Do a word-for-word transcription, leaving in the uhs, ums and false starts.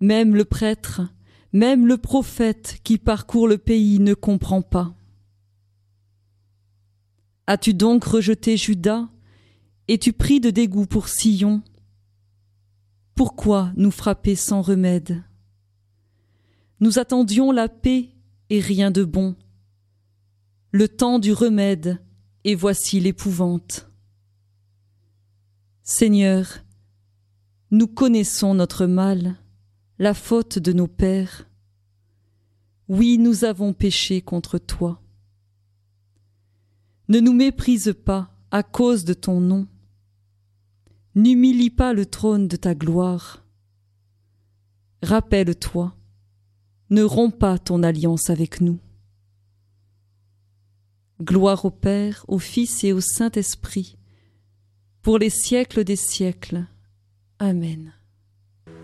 Même le prêtre, même le prophète qui parcourt le pays ne comprend pas. As-tu donc rejeté Juda, et tu pris de dégoût pour Sion? Pourquoi nous frapper sans remède? Nous attendions la paix et rien de bon, le temps du remède, et voici l'épouvante. Seigneur, nous connaissons notre mal, la faute de nos pères. Oui, nous avons péché contre toi. Ne nous méprise pas à cause de ton nom. N'humilie pas le trône de ta gloire. Rappelle-toi, ne romps pas ton alliance avec nous. Gloire au Père, au Fils et au Saint-Esprit, pour les siècles des siècles. Amen.